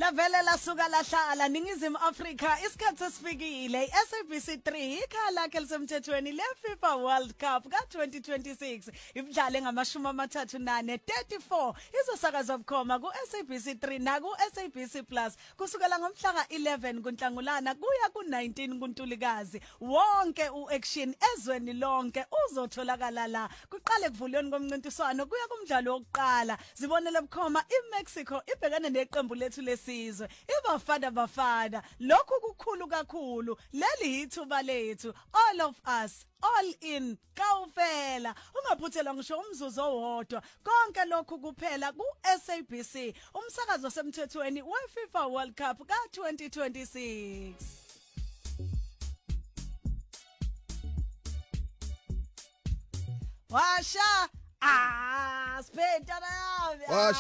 Lavele lasuka lahlala ningizimu Afrika isikhathi esifikile SABC3 ikhala lakhe lisemthethweni leFIFA World Cup ka2026 imidlalo engama-34 izosakazwa bukhoma ku-SABC3 naku-SABC Plus kusukela ngomhla ka-11 kuNhlangulana kuya ku-19 kuNtulikazi wonke u-action ezweni lonke uzotholakala la kuqale kuvulweni komncintiswano kuya kumdlalo wokuqala zibonele bukhoma iMexico ibhekane neqembu lethu lesizwe ibafana lokhu kukhulu kakhulu leli ithuba lethu all of us all in kawufela ungaphuthelwa ngisho umzuzu owodwa konke lokhu kuphela ku-SABC umsakazo semthethweni weFIFA World Cup ka2026 Washa speta na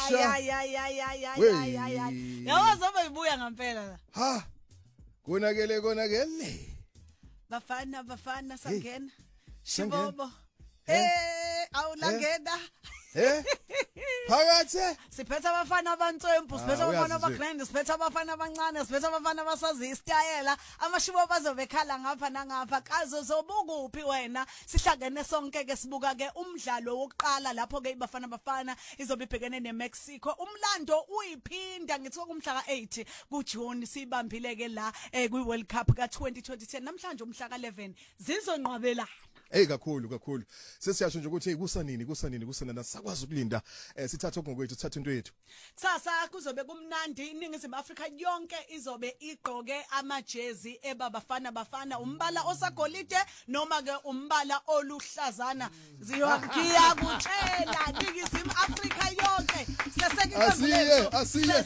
yawazobe ibuya ngempela la ha konakele bafana sangena shibobo awulangena phakathi siphethe abafana abantswempu siphethe abafana abagrand siphethe abafana abancane siphethe abafana abasazi isitayela amashibo bazobekhala ngapha nangapha kazo zobukuphi wena sihlangene sonke ke sibuka ke umdlalo wokuqala lapho ke ibafana izobe ibhekene neMexico umlando uyiphinda ngithiwa kumhla ka8 kuJune sibambile ke la kwiWorld Cup ka2020 namhlanje umhla ka11 zizonqwabelana kakhulu sesiyasho nje ukuthi kusanini sakwazi ukulinda sithatha okungokwethu sithatha into yethu kusasa kuzobe kumnandi iningizimu Afrika yonke izobe igqoke amajezi bafana umbala osagolide noma ke umbala oluhlazana ziyokiya kutshela iningizimu Afrika yonke asiye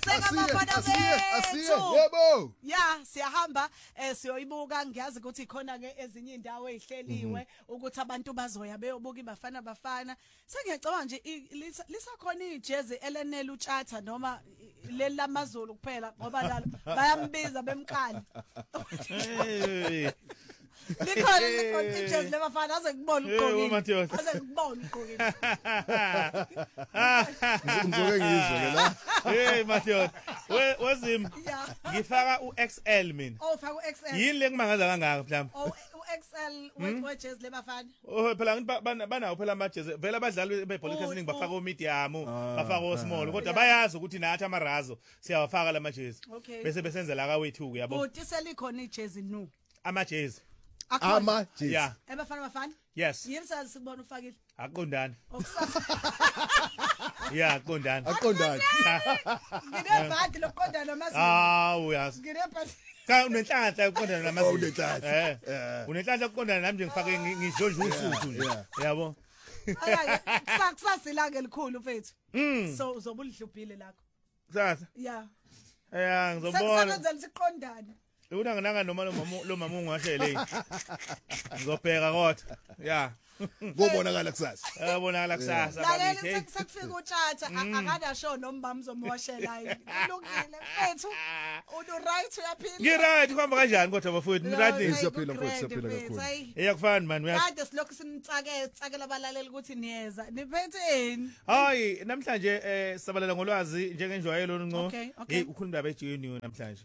yebo ya siyahamba siyoyibuka ngiyazi ukuthi khona ke ezinye indawo ezihleliwe ukuthi abantu bazoya beyobuka ibafana sengiyacabanga nje lisakhona ijezi elenela utshatha noma leli lamazulu kuphela ngoba lalo bayambiza bemkani likhona ijezi lebafana aze kubona ugqokile aze kubona ugqokile ngizoke ngizwe ke la Matthias wezim ngifaka uXL mina ufaka uXL yini lekumangaza kangaka mhlawumbe XL wejezi lebafana phela banawo phela amajezi vela abadlali bebhola eziningi bafaka omedium bafaka osmall kodwa bayazi ukuthi nathi amarazo siyawafaka lamajezi bese besenzela ka wethu ke yabo uthi selikhona ijezi nu amajezi amajezi yeah bafana yes yini sikubona ufakile aqondani okusasa yeah aqondani nginebhadi lokuqondana namazinyo yes nginebhadi ka unenhlanhla yokuqondana namazinyo unenhlanhla yokuqondana nami nje ngifake ngidlonje usuku nje yabo kusasila ke likhulu mfethu so uzobulidlubhile lakho kusasa yeah ngizobona senzela siqondane unangananga noma lo mama ungashele ngizobheka kodwa yeah ngobonakala kusasa yabonakala kusasa babithi sekufika utshatha akadasho nombamba uzomoshela kulungile mfethu udu right uyaphila ngiright kuhamba kanjani kodwa bafowethu right siyaphila kakhulu eyakufana man uyazi kade silokhu sinitsakela abalaleli ukuthi niyeza niphetheni hayi namhlanje sabalela ngolwazi njengenjwayelo nco ukhuluma beJNU namhlanje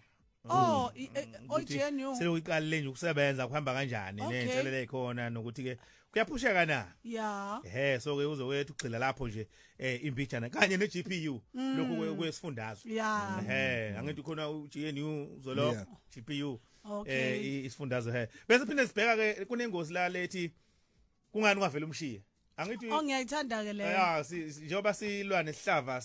JNU sele uyiqalile nje ukusebenza kuhamba kanjani nenselelo ekhona nokuthi ke kuyaphusheka na yeah so ke uzowethu ugcila lapho nje imbijana kanye neGPU lokhu kwesifundazwe angithi khona uJNU uzolo GPU isifundazwe bese phinde sibheka ke kunengozi la lethi kungani ungavela umshiye angithi ngiyayithanda ke leyo njengoba silwa nesihlava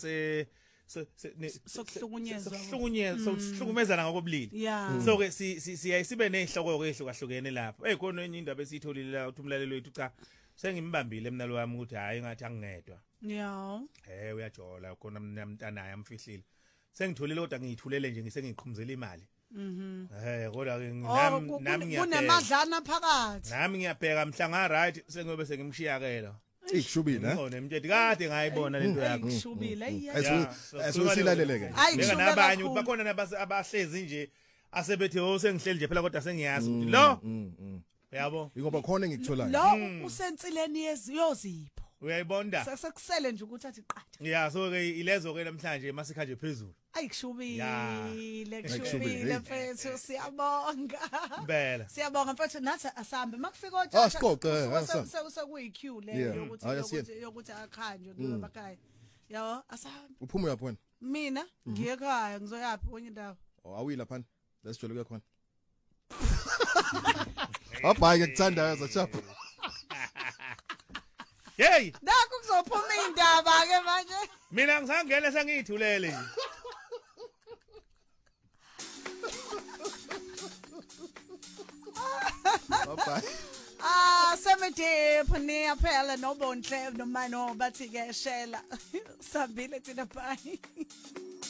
sokuhlukunyezana ngokobulili so ke sibe nezihloko ezihlukahlukene lapho khona enye indaba esitholile la uthi umlaleli wethu cha sengimbambile mina lo wami ukuthi hayi ngathi angingedwa uyajola khona mntanaye amfihlile sengitholile kodwa ngiyithulele nje ngisengiqhumuzela imali kodwa ke nami ngiyabheka kunemadlana phakathi nami ngiyabheka mhla nga right sengobe sengimshiyakela Ikshubile ngone mthetho kade ngayibona lento yakho ikshubile asilaleleke beka nabanye bakhona nabahlezi nje asebethi sengihleli nje phela kodwa sengiyazi ukuthi lo yabo ngoba khona engikutholayo lo usentsileni yezipho uyayibonda Sekusele nje ukuthi athi qatha. yeah so ke ilezo ke namhlanje masikha nje phezulu Ayikushubile, kushubile mfethu siyabonga. impela Siyabonga mfethu nathi asambe makufika Ah, siqoqe, sekuyiqueue le Yeah. yokuthi akhanjwe kuwe bakhaya. Yabo asambe. Uphuma yaphi wena? Mina ngiye ekhaya ngizoyapi kwenye indawo. Awuyila phana. Lesijole kuya khona. Abhayi ke kuthanda yaza chapha. hey Nakho kuzophuma indaba ke manje. mina ngisangena sengithulele nje Abhayi. Semede phone phela nobonhle nomano bathi ke shela. Sabile thina bye.